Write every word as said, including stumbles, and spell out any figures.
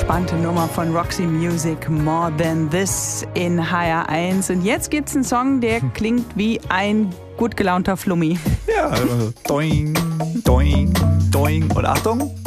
entspannte Nummer von Roxy Music, More Than This in H R eins. Und jetzt gibt's einen Song, der klingt wie ein gut gelaunter Flummi. Ja, also doing, doing, doing. Und Achtung,